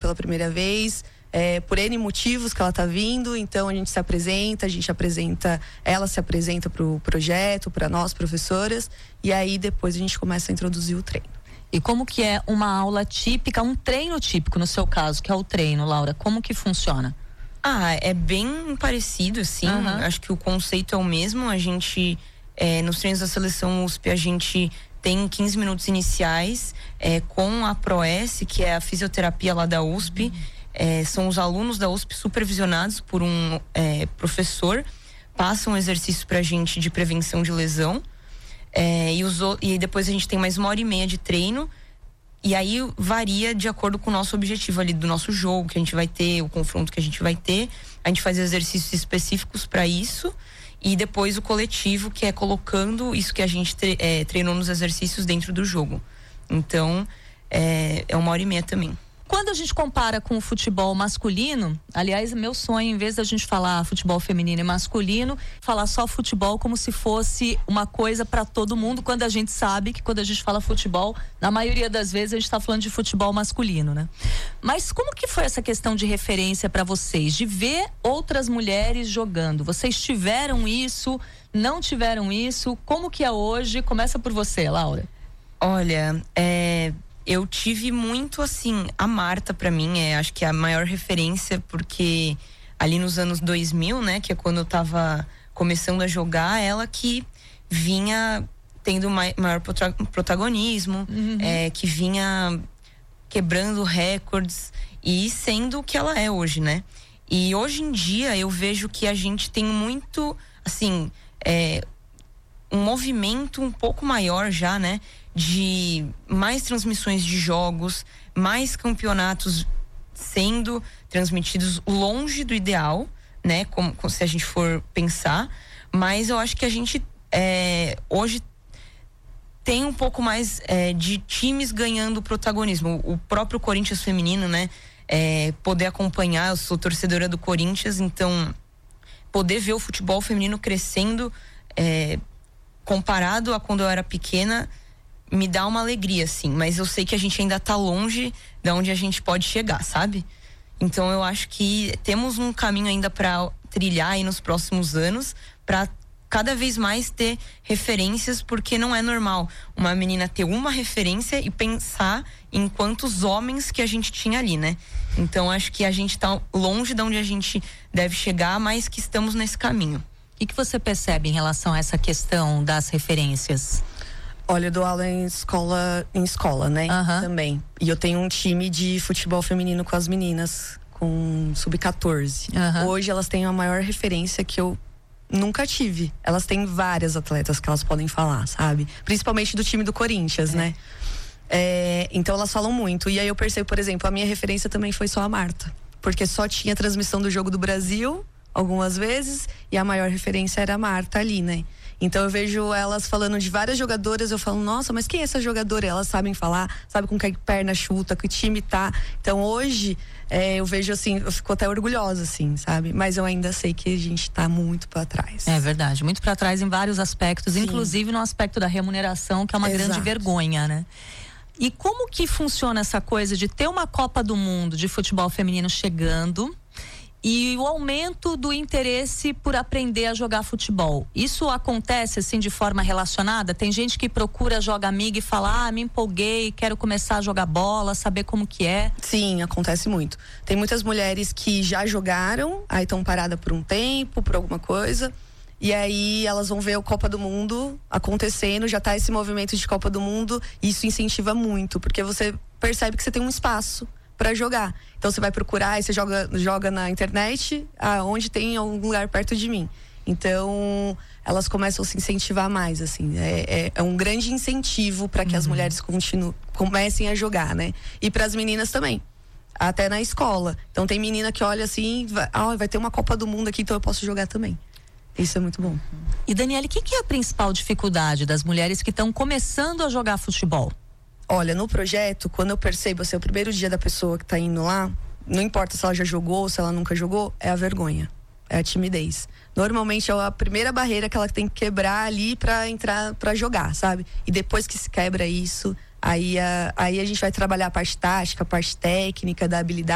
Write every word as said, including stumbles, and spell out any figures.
pela primeira vez, é, por N motivos que ela tá vindo, então a gente se apresenta, a gente apresenta, ela se apresenta pro projeto, para nós, professoras, e aí depois a gente começa a introduzir o treino. E como que é uma aula típica, um treino típico, no seu caso, que é o treino, Laura? Como que funciona? Ah, é bem parecido, assim. Uhum. Acho que o conceito é o mesmo. A gente, é, nos treinos da seleção U S P, a gente tem quinze minutos iniciais é, com a ProS, que é a fisioterapia lá da U S P. Uhum. É, são os alunos da U S P supervisionados por um é, professor. Passam exercícios pra gente de prevenção de lesão. É, e, os, e depois a gente tem mais uma hora e meia de treino. E aí varia de acordo com o nosso objetivo ali do nosso jogo que a gente vai ter, o confronto que a gente vai ter. A gente faz exercícios específicos para isso. E depois o coletivo, que é colocando isso que a gente tre- é, treinou nos exercícios dentro do jogo. Então, é, é uma hora e meia também. Quando a gente compara com o futebol masculino, aliás, meu sonho, em vez da gente falar futebol feminino e masculino, falar só futebol como se fosse uma coisa para todo mundo, quando a gente sabe que quando a gente fala futebol, na maioria das vezes a gente está falando de futebol masculino, né? Mas como que foi essa questão de referência para vocês, de ver outras mulheres jogando? Vocês tiveram isso, não tiveram isso? Como que é hoje? Começa por você, Laura. Olha, é... eu tive muito, assim, a Marta pra mim é, acho que é a maior referência, porque ali nos anos dois mil, né, que é quando eu tava começando a jogar, ela que vinha tendo mai, maior protagonismo, uhum. é, que vinha quebrando recordes e sendo o que ela é hoje, né? E hoje em dia eu vejo que a gente tem muito, assim, é, um movimento um pouco maior já, né? De mais transmissões de jogos, mais campeonatos sendo transmitidos longe do ideal, né? Como, como se a gente for pensar, mas eu acho que a gente é, hoje tem um pouco mais é, de times ganhando protagonismo. O próprio Corinthians feminino, né? É, poder acompanhar, eu sou torcedora do Corinthians, então poder ver o futebol feminino crescendo é, comparado a quando eu era pequena me dá uma alegria, assim, mas eu sei que a gente ainda tá longe de onde a gente pode chegar, sabe? Então eu acho que temos um caminho ainda para trilhar aí nos próximos anos, para cada vez mais ter referências, porque não é normal uma menina ter uma referência e pensar em quantos homens que a gente tinha ali, né? Então acho que a gente tá longe de onde a gente deve chegar, mas que estamos nesse caminho. O que você percebe em relação a essa questão das referências? Olha, eu dou aula em escola, em escola, né? Uhum. Também. E eu tenho um time de futebol feminino com as meninas, com sub catorze. Uhum. Hoje elas têm a maior referência que eu nunca tive. Elas têm várias atletas que elas podem falar, sabe? Principalmente do time do Corinthians, é. né? É, então elas falam muito. E aí eu percebo, por exemplo, a minha referência também foi só a Marta. Porque só tinha transmissão do Jogo do Brasil, algumas vezes, e a maior referência era a Marta ali, né? Então eu vejo elas falando de várias jogadoras, eu falo, nossa, mas quem é essa jogadora? Elas sabem falar, sabem com que perna chuta, que time tá. Então hoje é, eu vejo assim, eu fico até orgulhosa, assim, sabe? Mas eu ainda sei que a gente tá muito pra trás. É verdade, muito pra trás em vários aspectos, Sim. inclusive no aspecto da remuneração, que é uma Exato. grande vergonha, né? E como que funciona essa coisa de ter uma Copa do Mundo de futebol feminino chegando e o aumento do interesse por aprender a jogar futebol? Isso acontece assim de forma relacionada? Tem gente que procura, joga amiga e fala, ah, me empolguei, quero começar a jogar bola, saber como que é. Sim, acontece muito. Tem muitas mulheres que já jogaram, aí estão paradas por um tempo, por alguma coisa, e aí elas vão ver a Copa do Mundo acontecendo, já tá esse movimento de Copa do Mundo, e isso incentiva muito, porque você percebe que você tem um espaço para jogar. Então você vai procurar e você joga, joga na internet, aonde tem algum lugar perto de mim. Então elas começam a se incentivar mais, assim. É, é, é um grande incentivo para que uhum. as mulheres continu, comecem a jogar, né? E para as meninas também. Até na escola. Então tem menina que olha assim, vai, ah, vai ter uma Copa do Mundo aqui, então eu posso jogar também. Isso é muito bom. E Daniele, o que, que é a principal dificuldade das mulheres que estão começando a jogar futebol? Olha, no projeto, quando eu percebo, assim, o primeiro dia da pessoa que tá indo lá, não importa se ela já jogou, se ela nunca jogou, é a vergonha, é a timidez. Normalmente é a primeira barreira que ela tem que quebrar ali pra entrar, pra jogar, sabe? E depois que se quebra isso, aí a, aí a gente vai trabalhar a parte tática, a parte técnica, da habilidade.